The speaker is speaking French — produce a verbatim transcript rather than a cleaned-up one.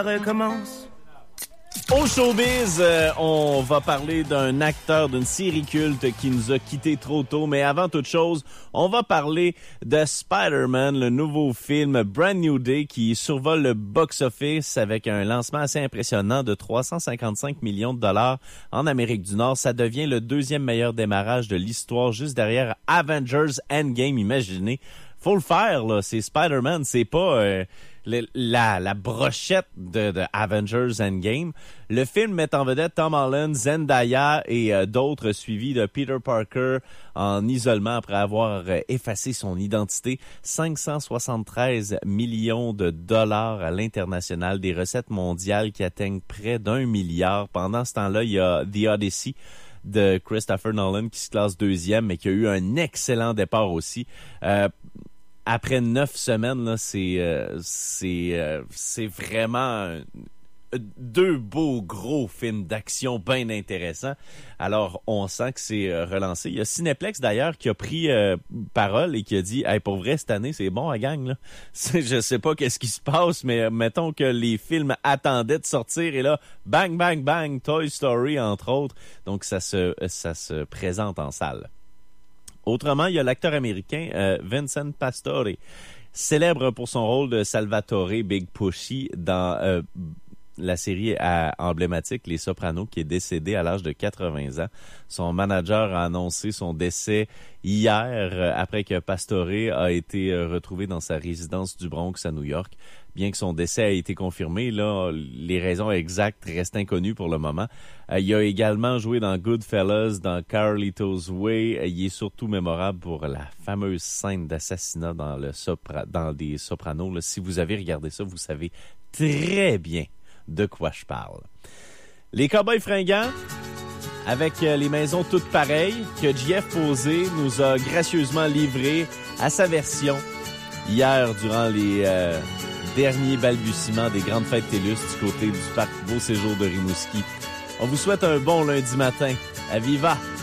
Recommence. Au showbiz, euh, on va parler d'un acteur d'une série culte qui nous a quittés trop tôt. Mais avant toute chose, on va parler de Spider-Man, le nouveau film Brand New Day qui survole le box-office avec un lancement assez impressionnant de trois cent cinquante-cinq millions de dollars en Amérique du Nord. Ça devient le deuxième meilleur démarrage de l'histoire, juste derrière Avengers Endgame. Imaginez, faut le faire, là. C'est Spider-Man, c'est pas... Euh, Le, la, la brochette de, de Avengers Endgame. Le film met en vedette Tom Holland, Zendaya et euh, d'autres, suivis de Peter Parker en isolement après avoir euh, effacé son identité. cinq cent soixante-treize millions de dollars à l'international, des recettes mondiales qui atteignent près d'un milliard. Pendant ce temps-là, il y a The Odyssey de Christopher Nolan qui se classe deuxième, mais qui a eu un excellent départ aussi. Euh, Après neuf semaines, là, c'est euh, c'est euh, c'est vraiment euh, deux beaux gros films d'action bien intéressants. Alors, on sent que c'est euh, relancé. Il y a Cineplex d'ailleurs qui a pris euh, parole et qui a dit hey, pour vrai cette année, c'est bon à gang là. Je sais pas qu'est-ce qui se passe, mais mettons que les films attendaient de sortir et là, bang bang bang, Toy Story entre autres. Donc ça se ça se présente en salle. Autrement, il y a l'acteur américain euh, Vincent Pastore, célèbre pour son rôle de Salvatore Big Pushy dans euh, la série à, emblématique Les Sopranos, qui est décédé à l'âge de quatre-vingts ans. Son manager a annoncé son décès hier euh, après que Pastore a été euh, retrouvé dans sa résidence du Bronx à New York. Bien que son décès ait été confirmé, là, les raisons exactes restent inconnues pour le moment. Euh, il a également joué dans Goodfellas, dans Carlito's Way. Euh, il est surtout mémorable pour la fameuse scène d'assassinat dans le sopra- dans des Sopranos. Là. Si vous avez regardé ça, vous savez très bien de quoi je parle. Les Cowboys fringants, avec euh, les maisons toutes pareilles, que Jeff Posé nous a gracieusement livré à sa version hier durant les... Euh, dernier balbutiement des grandes fêtes TELUS du côté du parc Beau Séjour de Rimouski. On vous souhaite un bon lundi matin. À Viva!